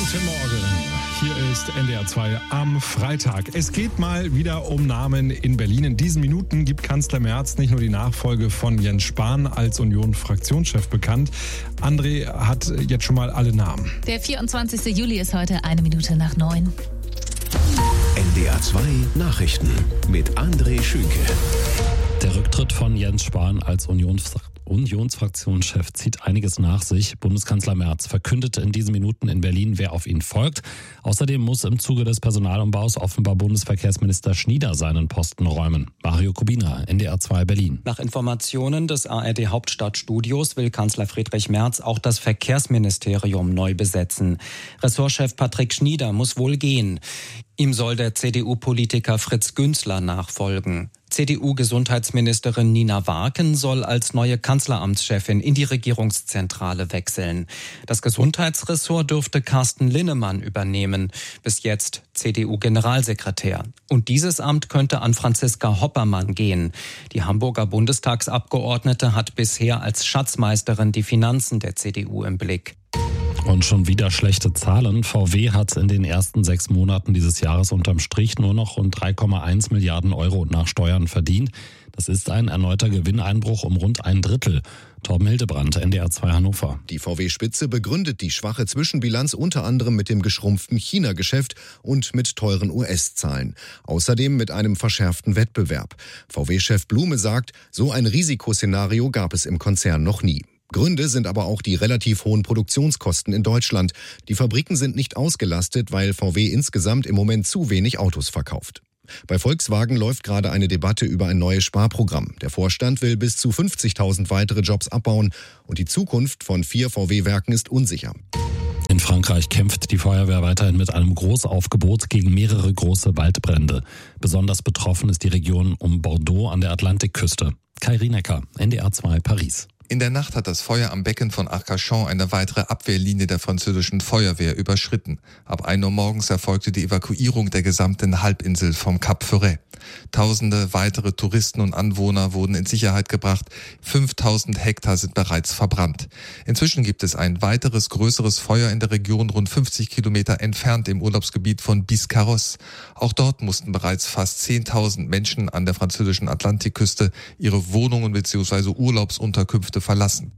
Guten Morgen, hier ist NDR 2 am Freitag. Es geht mal wieder um Namen in Berlin. In diesen Minuten gibt Kanzler Merz nicht nur die Nachfolge von Jens Spahn als Union-Fraktionschef bekannt. André hat jetzt schon mal alle Namen. Der 24. Juli ist heute 8:01. NDR 2 Nachrichten mit André Schünke. Der Rücktritt von Jens Spahn als Unionsfraktionschef zieht einiges nach sich. Bundeskanzler Merz verkündete in diesen Minuten in Berlin, wer auf ihn folgt. Außerdem muss im Zuge des Personalumbaus offenbar Bundesverkehrsminister Schnieder seinen Posten räumen. Mario Kubina, NDR 2 Berlin. Nach Informationen des ARD Hauptstadtstudios will Kanzler Friedrich Merz auch das Verkehrsministerium neu besetzen. Ressortchef Patrick Schnieder muss wohl gehen. Ihm soll der CDU-Politiker Fritz Günzler nachfolgen. CDU-Gesundheitsministerin Nina Warken soll als neue Kanzleramtschefin in die Regierungszentrale wechseln. Das Gesundheitsressort dürfte Carsten Linnemann übernehmen, bis jetzt CDU-Generalsekretär. Und dieses Amt könnte an Franziska Hoppermann gehen. Die Hamburger Bundestagsabgeordnete hat bisher als Schatzmeisterin die Finanzen der CDU im Blick. Und schon wieder schlechte Zahlen. VW hat in den ersten 6 Monaten dieses Jahres unterm Strich nur noch rund 3,1 Milliarden Euro nach Steuern verdient. Das ist ein erneuter Gewinneinbruch um rund 1/3. Torben Hildebrand, NDR 2 Hannover. Die VW-Spitze begründet die schwache Zwischenbilanz unter anderem mit dem geschrumpften China-Geschäft und mit teuren US-Zahlen. Außerdem mit einem verschärften Wettbewerb. VW-Chef Blume sagt, so ein Risikoszenario gab es im Konzern noch nie. Gründe sind aber auch die relativ hohen Produktionskosten in Deutschland. Die Fabriken sind nicht ausgelastet, weil VW insgesamt im Moment zu wenig Autos verkauft. Bei Volkswagen läuft gerade eine Debatte über ein neues Sparprogramm. Der Vorstand will bis zu 50.000 weitere Jobs abbauen und die Zukunft von 4 VW-Werken ist unsicher. In Frankreich kämpft die Feuerwehr weiterhin mit einem Großaufgebot gegen mehrere große Waldbrände. Besonders betroffen ist die Region um Bordeaux an der Atlantikküste. Kai Rienecker, NDR 2 Paris. In der Nacht hat das Feuer am Becken von Arcachon eine weitere Abwehrlinie der französischen Feuerwehr überschritten. Ab 1 Uhr morgens erfolgte die Evakuierung der gesamten Halbinsel vom Cap Ferret. Tausende weitere Touristen und Anwohner wurden in Sicherheit gebracht. 5000 Hektar sind bereits verbrannt. Inzwischen gibt es ein weiteres größeres Feuer in der Region rund 50 Kilometer entfernt im Urlaubsgebiet von Biscarrosse. Auch dort mussten bereits fast 10.000 Menschen an der französischen Atlantikküste ihre Wohnungen bzw. Urlaubsunterkünfte verlassen.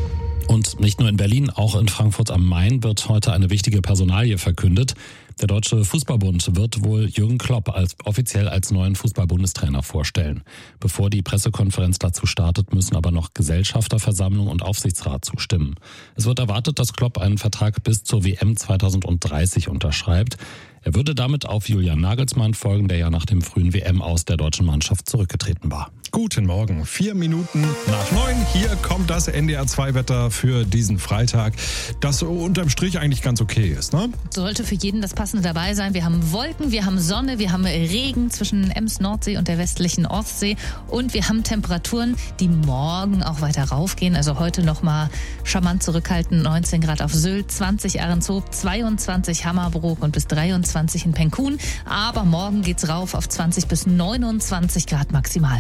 Und nicht nur in Berlin, auch in Frankfurt am Main wird heute eine wichtige Personalie verkündet. Der Deutsche Fußballbund wird wohl Jürgen Klopp offiziell als neuen Fußball-Bundestrainer vorstellen. Bevor die Pressekonferenz dazu startet, müssen aber noch Gesellschafterversammlung und Aufsichtsrat zustimmen. Es wird erwartet, dass Klopp einen Vertrag bis zur WM 2030 unterschreibt. Er würde damit auf Julian Nagelsmann folgen, der ja nach dem frühen WM-Aus der deutschen Mannschaft zurückgetreten war. Guten Morgen, 4 Minuten nach 9. Hier kommt das NDR 2 Wetter für diesen Freitag, das unterm Strich eigentlich ganz okay ist, ne? Sollte für jeden das Passende dabei sein. Wir haben Wolken, wir haben Sonne, wir haben Regen zwischen Ems Nordsee und der westlichen Ostsee und wir haben Temperaturen, die morgen auch weiter raufgehen. Also heute nochmal charmant zurückhalten, 19 Grad auf Sylt, 20 Ahrenshoop, 22 Hammerbrook und bis 23 in Penkun. Aber morgen geht's rauf auf 20 bis 29 Grad maximal.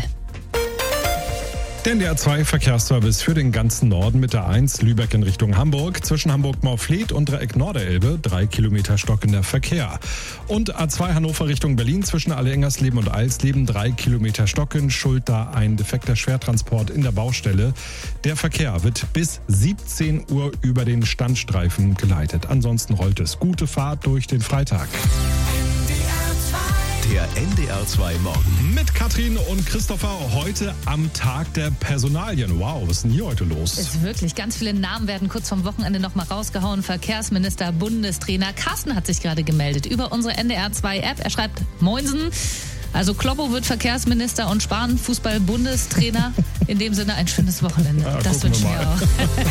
Der NDR 2 Verkehrsservice für den ganzen Norden mit der 1 Lübeck in Richtung Hamburg. Zwischen Hamburg-Maufleet und Dreieck Norderelbe 3 Kilometer stockender Verkehr. Und A2 Hannover Richtung Berlin zwischen Alle-Engersleben und Eilsleben 3 Kilometer stocken. Schuld da ein defekter Schwertransport in der Baustelle. Der Verkehr wird bis 17 Uhr über den Standstreifen geleitet. Ansonsten rollt es. Gute Fahrt durch den Freitag. Der NDR 2 Morgen. Mit Katrin und Christopher heute am Tag der Personalien. Wow, was ist denn hier heute los? Ist wirklich, ganz viele Namen werden kurz vom Wochenende nochmal rausgehauen. Verkehrsminister, Bundestrainer. Carsten hat sich gerade gemeldet über unsere NDR 2 App. Er schreibt, Moinsen. Also Kloppo wird Verkehrsminister und Spahn Fußball-Bundestrainer. In dem Sinne ein schönes Wochenende. Ja, das wünschen wir auch.